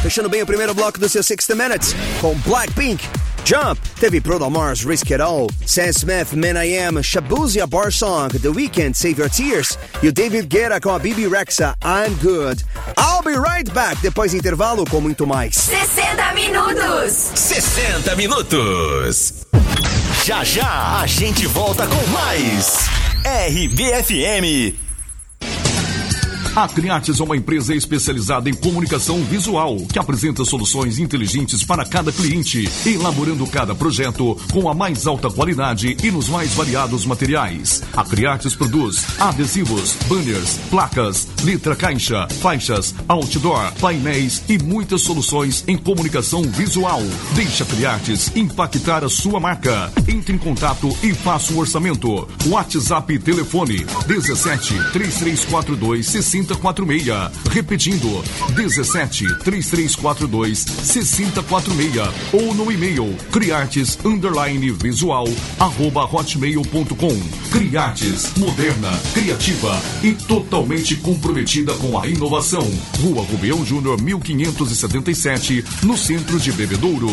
Fechando bem o primeiro bloco do seu 60 Minutes com Blackpink, Jump, teve Bruno Mars, Risk It All, Sam Smith, Man I Am, Shabuzi, a Bar Song, The Weeknd, Save Your Tears e o David Guetta com a Bibi Rexha, I'm Good. I'll be right back, depois do intervalo com muito mais. 60 minutos! 60 minutos! Já já a gente volta com mais RBFM. A Criates é uma empresa especializada em comunicação visual, que apresenta soluções inteligentes para cada cliente, elaborando cada projeto com a mais alta qualidade e nos mais variados materiais. A Criates produz adesivos, banners, placas, letra caixa, faixas, outdoor, painéis e muitas soluções em comunicação visual. Deixa a Criates impactar a sua marca. Entre em contato e faça um orçamento. WhatsApp e telefone 17 3342 6046. Repetindo, 17 3342 6046 ou no e-mail criartes_visual@hotmail.com. Criartes, moderna, criativa e totalmente comprometida com a inovação. Rua Rubião Júnior 1577, no centro de Bebedouro.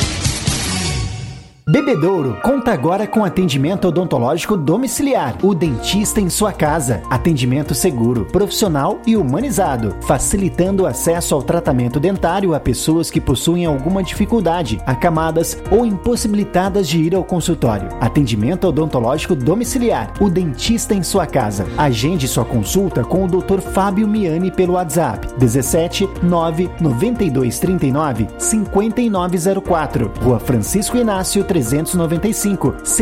Bebedouro conta agora com atendimento odontológico domiciliar. O dentista em sua casa. Atendimento seguro, profissional e humanizado, facilitando o acesso ao tratamento dentário a pessoas que possuem alguma dificuldade, acamadas ou impossibilitadas de ir ao consultório. Atendimento odontológico domiciliar. O dentista em sua casa. Agende sua consulta com o Dr. Fábio Miani pelo WhatsApp 17 992 39 5904. Rua Francisco Inácio 395,